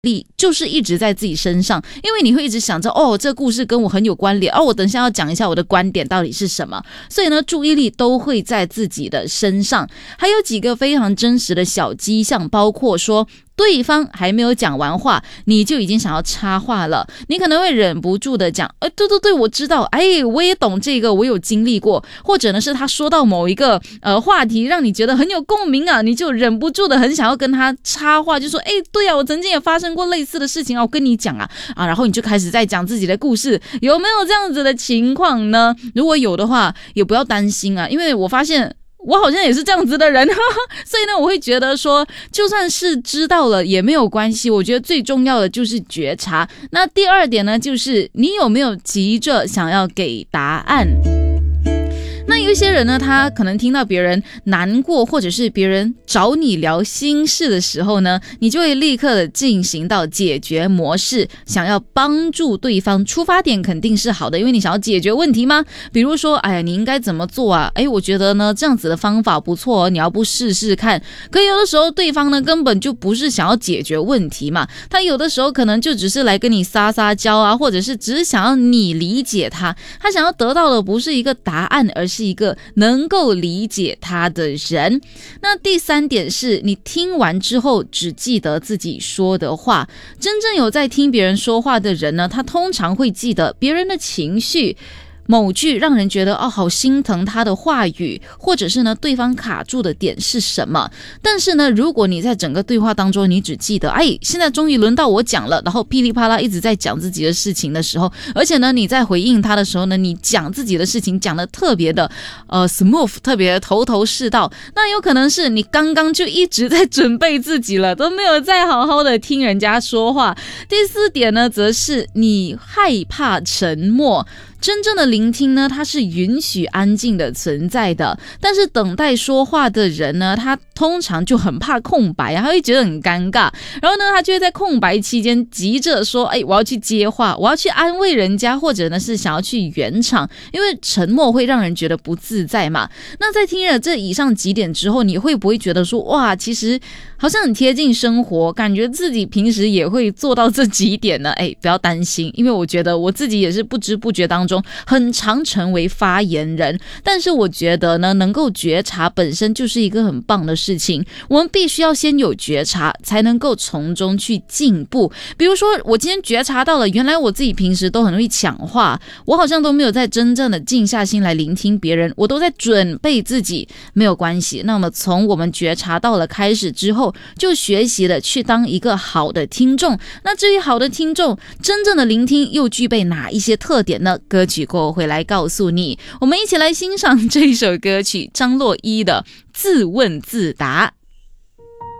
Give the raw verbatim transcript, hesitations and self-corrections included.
力就是一直在自己身上，因为你会一直想着哦，这故事跟我很有关联哦，我等一下要讲一下我的观点到底是什么，所以呢，注意力都会在自己的身上。还有几个非常真实的小迹象，包括说对方还没有讲完话，你就已经想要插话了，你可能会忍不住的讲，哎，对对对，我知道，哎，我也懂这个，我有经历过，或者呢是他说到某一个呃话题，让你觉得很有共鸣啊，你就忍不住的很想要跟他插话，就说，哎，对啊，我曾经也发生过类似的事情啊，我跟你讲啊，啊，然后你就开始在讲自己的故事，有没有这样子的情况呢？如果有的话，也不要担心啊，因为我发现我好像也是这样子的人，所以呢，我会觉得说，就算是知道了也没有关系。我觉得最重要的就是觉察。那第二点呢，就是你有没有急着想要给答案？那有一些人呢，他可能听到别人难过，或者是别人找你聊心事的时候呢，你就会立刻的进行到解决模式，想要帮助对方。出发点肯定是好的，因为你想要解决问题吗？比如说，哎呀，你应该怎么做啊？哎，我觉得呢，这样子的方法不错哦，你要不试试看？可有的时候对方呢，根本就不是想要解决问题嘛，他有的时候可能就只是来跟你撒撒娇啊，或者是只是想要你理解他，他想要得到的不是一个答案，而是一个能够理解他的人。那第三点是，你听完之后只记得自己说的话。真正有在听别人说话的人呢，他通常会记得别人的情绪，某句让人觉得哦好心疼他的话语，或者是呢对方卡住的点是什么。但是呢，如果你在整个对话当中你只记得哎现在终于轮到我讲了，然后噼里啪啦一直在讲自己的事情的时候，而且呢你在回应他的时候呢，你讲自己的事情讲得特别的呃 smooth， 特别的头头是道，那有可能是你刚刚就一直在准备自己了，都没有再好好的听人家说话。第四点呢，则是你害怕沉默。真正的聆听呢，它是允许安静的存在的，但是等待说话的人呢，他通常就很怕空白啊，他会觉得很尴尬，然后呢，他就会在空白期间急着说，哎，我要去接话，我要去安慰人家，或者呢是想要去圆场，因为沉默会让人觉得不自在嘛。那在听了这以上几点之后，你会不会觉得说，哇，其实好像很贴近生活，感觉自己平时也会做到这几点呢？哎，不要担心，因为我觉得我自己也是不知不觉当中很常成为发言人，但是我觉得呢，能够觉察本身就是一个很棒的事情。我们必须要先有觉察，才能够从中去进步。比如说，我今天觉察到了，原来我自己平时都很容易抢话，我好像都没有在真正的静下心来聆听别人，我都在准备自己。没有关系，那么从我们觉察到了开始之后，就学习了去当一个好的听众。那至于好的听众，真正的聆听又具备哪一些特点呢？歌曲过后会来告诉你。我们一起来欣赏这一首歌曲，张洛伊的《自问自答》。